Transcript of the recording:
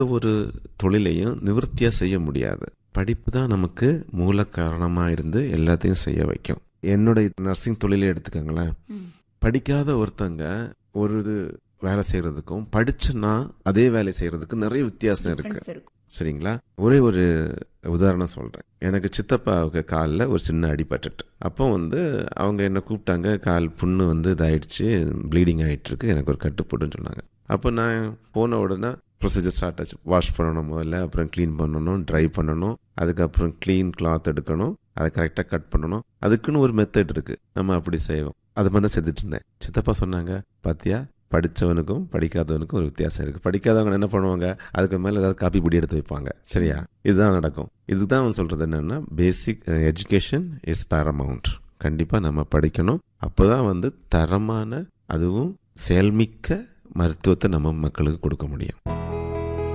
ஒரு தொழிலையும் நிவர்த்தியாக செய்ய முடியாது. படிப்பு தான் நமக்கு மூல காரணமாக இருந்து எல்லாத்தையும் செய்ய வைக்கும். என்னுடைய நர்சிங் தொழிலை எடுத்துக்கோங்களேன். படிக்காத ஒருத்தங்க ஒரு வேலை செய்கிறதுக்கும் படிச்சுன்னா அதே வேலை செய்கிறதுக்கு நிறைய வித்தியாசம் இருக்குது. சரிங்களா? ஒரே ஒரு உதாரணம் சொல்கிறேன். எனக்கு சித்தப்பாவுக்கு காலில் ஒரு சின்ன அடிபட்டுட்டு, அப்போ அவங்க என்னை கூப்பிட்டாங்க. கால் புண்ணு இதாயிடுச்சு, ப்ளீடிங் ஆகிட்டுருக்கு, எனக்கு ஒரு கட்டு போட்டுன்னு சொன்னாங்க. அப்போ நான் போன உடனே ப்ரொசீஜர் ஸ்டார்ட் ஆச்சு. வாஷ் பண்ணணும் முதல்ல, அப்புறம் க்ளீன் பண்ணணும், ட்ரை பண்ணணும், அதுக்கப்புறம் க்ளீன் கிளாத் எடுக்கணும், அதை கரெக்டாக கட் பண்ணணும். அதுக்குன்னு ஒரு மெத்தட் இருக்குது, நம்ம அப்படி செய்வோம். அது மாதிரி தான் செஞ்சுட்டு இருந்தேன். சித்தப்பா சொன்னாங்க, பாத்தியா, படித்தவனுக்கும் படிக்காதவனுக்கும் ஒரு வித்தியாசம் இருக்குது. படிக்காதவங்க என்ன பண்ணுவாங்க, அதுக்கு மேலே ஏதாவது காப்பி பொடி எடுத்து வைப்பாங்க. சரியா? இதுதான் நடக்கும். இதுதான் அவன் சொல்கிறது என்னென்னா, பேசிக் எஜுகேஷன் இஸ் பேரமவுண்ட். கண்டிப்பாக நம்ம படிக்கணும். அப்போ தான் தரமான, அதுவும் செயல்மிக்க மருத்துவத்தை நம்ம மக்களுக்கு கொடுக்க முடியும்.